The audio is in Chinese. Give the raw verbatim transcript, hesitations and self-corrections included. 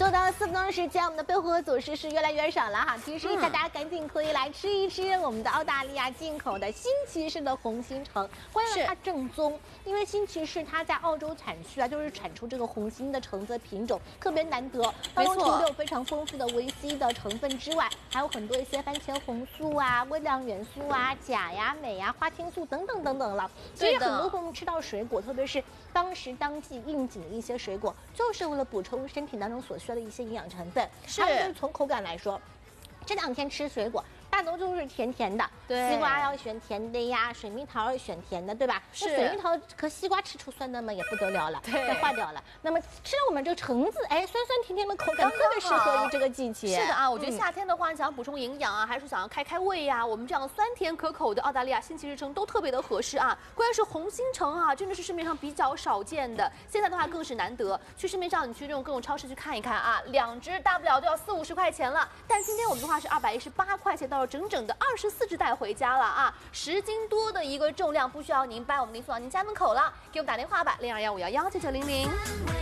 就到四分钟时间，我们的备货组是是越来越少了哈。提示一下大家，赶紧可以来吃一吃我们的澳大利亚进口的新奇士的红心橙。关键它正宗，因为新奇士它在澳洲产区啊，就是产出这个红心的橙子品种特别难得。当中除了有非常丰富的维 C 的成分之外，还有很多一些番茄红素啊、微量元素啊、钾呀、镁呀、花青素等等等等了。所以很多朋友们吃到水果，特别是当时当季应景的一些水果，就是为了补充身体当中所需要的一些营养成分。还有就是从口感来说，这两天吃水果。大多都是甜甜的，对，西瓜要选甜的呀，水蜜桃要选甜的，对吧？是。水蜜桃和西瓜吃出酸的嘛，也不得了了，对，坏掉了。那么吃了我们这个橙子，哎，酸酸甜甜的口感特别适合于这个季节。 是的啊，我觉得夏天的话，你想要补充营养啊，还是说想要开开胃呀、啊，我们这样酸甜可口的澳大利亚新奇士橙都特别的合适啊。关键是红心橙啊，真的是市面上比较少见的，现在的话更是难得。去市面上你去这种各种超市去看一看啊，两只大不了都要四五十块钱了，但今天我们的话是二百一十八块钱到了整整的二十。十四只带回家了啊，十斤多的一个重量，不需要您搬，我们您送到您家门口了。给我们打电话吧，零二幺五幺幺九九零零。